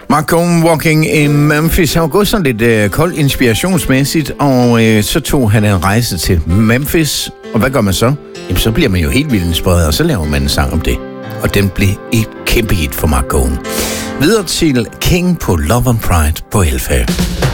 Mark Cohn, Walking in Memphis. Han var gået sådan lidt koldt inspirationsmæssigt, og så tog han en rejse til Memphis. Og hvad gør man så? Jamen, så bliver man jo helt vildt inspireret, og så laver man en sang om det. Og den blev et kæmpe hit for Mark Cohn. Videre til King på Love and Pride på L5.